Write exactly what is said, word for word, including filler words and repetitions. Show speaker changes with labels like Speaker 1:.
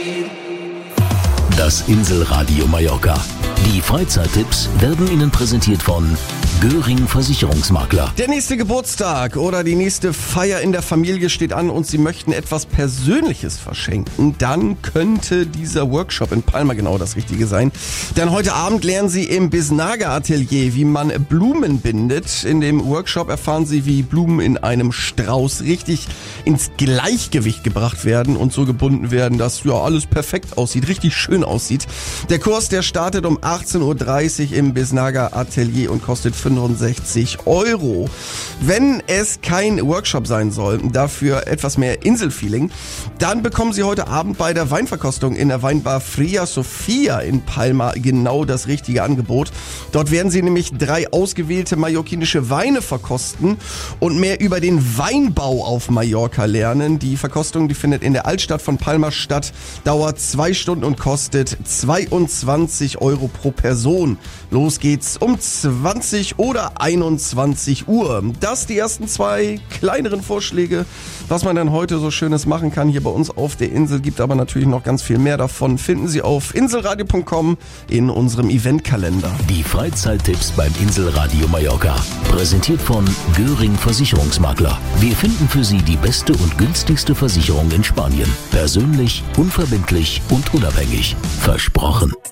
Speaker 1: Das Inselradio Mallorca. Die Freizeittipps werden Ihnen präsentiert von Göring Versicherungsmakler.
Speaker 2: Der nächste Geburtstag oder die nächste Feier in der Familie steht an und Sie möchten etwas Persönliches verschenken, dann könnte dieser Workshop in Palma genau das Richtige sein. Denn heute Abend lernen Sie im Bisnaga Atelier, wie man Blumen bindet. In dem Workshop erfahren Sie, wie Blumen in einem Strauß richtig ins Gleichgewicht gebracht werden und so gebunden werden, dass ja alles perfekt aussieht, richtig schön aussieht. Der Kurs, der startet um achtzehn Uhr dreißig im Bisnaga Atelier und kostet fünfundsechzig Euro. Wenn es kein Workshop sein soll, dafür etwas mehr Inselfeeling, dann bekommen Sie heute Abend bei der Weinverkostung in der Weinbar Fria Sofia in Palma genau das richtige Angebot. Dort werden Sie nämlich drei ausgewählte mallorquinische Weine verkosten und mehr über den Weinbau auf Mallorca lernen. Die Verkostung, die findet in der Altstadt von Palma statt, dauert zwei Stunden und kostet zweiundzwanzig Euro pro Person. Los geht's um zwanzig oder einundzwanzig Uhr. Das die ersten zwei kleineren Vorschläge, was man dann heute so Schönes machen kann hier bei uns auf der Insel. Gibt aber natürlich noch ganz viel mehr davon. Finden Sie auf inselradio punkt com in unserem Eventkalender.
Speaker 1: Die Freizeittipps beim Inselradio Mallorca. Präsentiert von Göring Versicherungsmakler. Wir finden für Sie die beste und günstigste Versicherung in Spanien. Persönlich, unverbindlich und unabhängig. Versprochen.